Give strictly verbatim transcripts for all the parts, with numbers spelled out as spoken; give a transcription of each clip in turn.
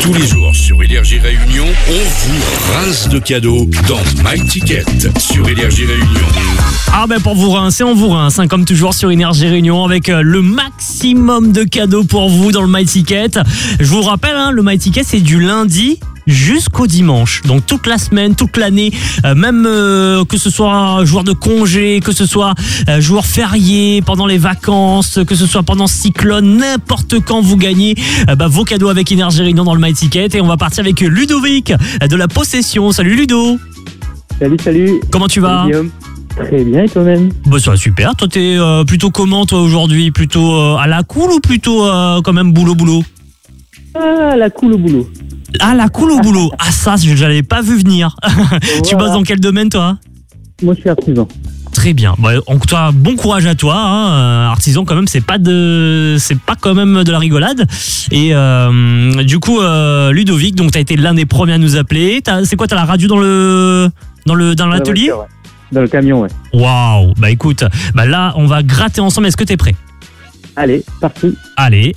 Tous les jours sur Énergie Réunion, on vous rince de cadeaux dans My Ticket sur Énergie Réunion. Ah ben pour vous rincer, on vous rince, hein, comme toujours sur Énergie Réunion, avec euh, le maximum de cadeaux pour vous dans le My Ticket. Je vous rappelle, hein, le My Ticket, c'est du lundi jusqu'au dimanche, donc toute la semaine, toute l'année, euh, même euh, que ce soit jour de congé, que ce soit euh, jour férié, pendant les vacances, que ce soit pendant cyclone, n'importe quand vous gagnez euh, bah, vos cadeaux avec Énergie Réunion dans le My Ticket. Et on va partir avec Ludovic euh, de la Possession. Salut Ludo. Salut, salut. Comment tu vas? Salut, Guillaume. Très bien, et toi-même? Bah ça va super. Toi t'es euh, plutôt comment toi aujourd'hui? Plutôt euh, à la cool ou plutôt euh, quand même boulot boulot? Ah, la cool au boulot. Ah, la cool au boulot. Ah, ça, je l'avais pas vu venir. Voilà. Tu bosses dans quel domaine, toi? Moi, je suis artisan. Très bien. Bah, en tout cas, bon courage à toi. Hein. Artisan, quand même, c'est pas de, c'est pas quand même de la rigolade. Et euh, du coup, euh, Ludovic, donc t'as été l'un des premiers à nous appeler. T'as, c'est quoi? T'as la radio dans le, dans le, dans l'atelier? Dans, ouais. Dans le camion, ouais. Waouh. Bah écoute, bah là, on va gratter ensemble. Est-ce que t'es prêt? Allez, parti. Allez.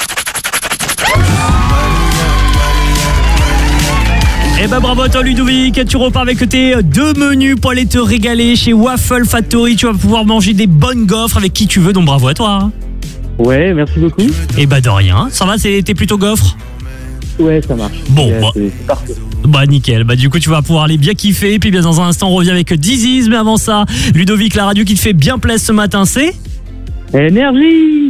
Eh ben bravo à toi Ludovic, tu repars avec tes deux menus pour aller te régaler chez Waffle Factory. Tu vas pouvoir manger des bonnes gaufres avec qui tu veux, donc bravo à toi. Ouais, merci beaucoup. Eh ben de rien, ça va, c'est, t'es plutôt gaufre? Ouais, ça marche. Bon, yeah, bah, c'est, c'est parfait. Bah nickel, bah du coup tu vas pouvoir aller bien kiffer. Et puis bien dans un instant on revient avec Diziz. Mais avant ça, Ludovic, la radio qui te fait bien plaisir ce matin, c'est... Énergie.